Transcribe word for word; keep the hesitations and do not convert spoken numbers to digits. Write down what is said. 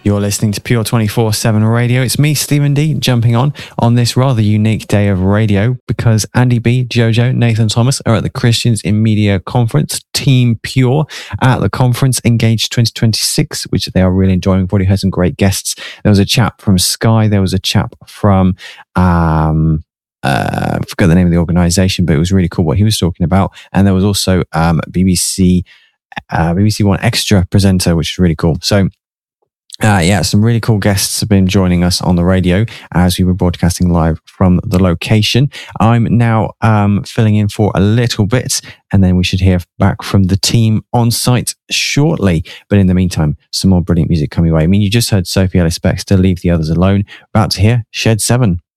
You're listening to Pure twenty-four seven Radio. It's me, Stephen D, jumping on on this rather unique day of radio because Andy B, Jojo, Nathan Thomas are at the Christians in Media Conference, Team Pure, at the conference Engage twenty twenty-six, which they are really enjoying. We've already heard some great guests. There was a chap from Sky. There was a chap from... Um, uh, I forgot the name of the organisation, but it was really cool what he was talking about. And there was also um, B B C, uh, B B C One Extra presenter, which is really cool. So... Uh, yeah, some really cool guests have been joining us on the radio as we were broadcasting live from the location. I'm now um, filling in for a little bit, and then we should hear back from the team on site shortly. But in the meantime, some more brilliant music coming away. I mean, you just heard Sophie Ellis-Bextor, Leave the Others Alone. About to hear Shed seven.